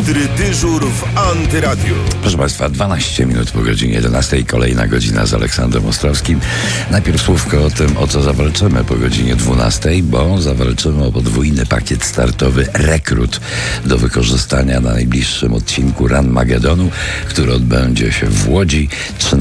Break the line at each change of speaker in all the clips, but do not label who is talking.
Bystry dyżur w Antyradiu.
Proszę Państwa, 12 minut po godzinie 11. Kolejna godzina z Aleksandrem Ostrowskim. Najpierw słówko o tym, o co zawalczymy po godzinie 12, bo zawalczymy o podwójny pakiet startowy Rekrut do wykorzystania na najbliższym odcinku Run Magedonu, który odbędzie się w Łodzi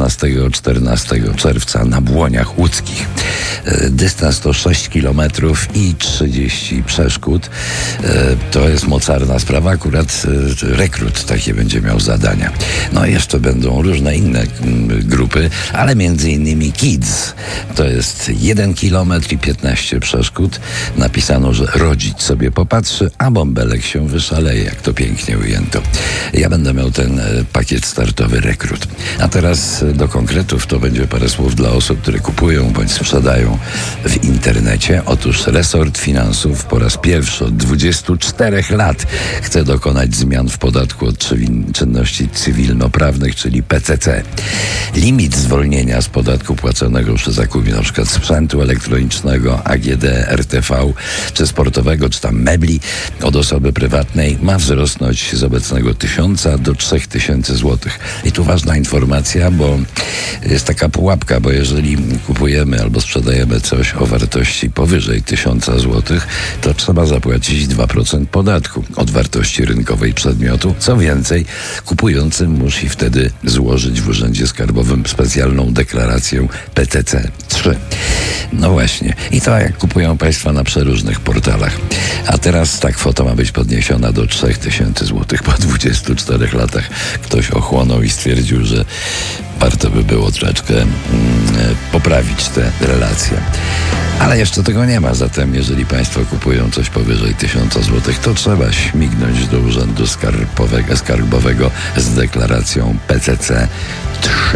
13-14 czerwca na Błoniach Łódzkich. Dystans to 6 km i 30 przeszkód. To jest mocarna sprawa. Akurat Rekrut takie będzie miał zadania. No i jeszcze będą różne inne grupy, ale między innymi Kids. To jest 1 km i 15 przeszkód. Napisano, że rodzic sobie popatrzy, a bąbelek się wyszaleje, jak to pięknie ujęto. Ja będę miał ten pakiet startowy Rekrut. A teraz do konkretów to będzie parę słów dla osób, które kupują bądź sprzedają w internecie. Otóż resort finansów po raz pierwszy od 24 lat chce dokonać zmian w podatku od czynności cywilnoprawnych, czyli PCC. Limit zwolnienia z podatku płaconego przy zakupie np. sprzętu elektronicznego, AGD, RTV, czy sportowego, czy tam mebli od osoby prywatnej ma wzrosnąć z obecnego 1000 do 3000 zł. I tu ważna informacja, bo jest taka pułapka, bo jeżeli kupujemy albo sprzedajemy coś o wartości powyżej 1000 zł, to trzeba zapłacić 2% podatku od wartości rynkowej przedmiotu. Co więcej, kupujący musi wtedy złożyć w Urzędzie Skarbowym specjalną deklarację PCC 3. No właśnie. I to jak kupują Państwa na przeróżnych portalach. A teraz ta kwota ma być podniesiona do 3000 zł. Po 24 latach ktoś ochłonął i stwierdził, że warto by było troszeczkę poprawić te relacje. Ale jeszcze tego nie ma, zatem jeżeli Państwo kupują coś powyżej 1000 zł, to trzeba śmignąć do Urzędu Skarbowego z deklaracją PCC 3.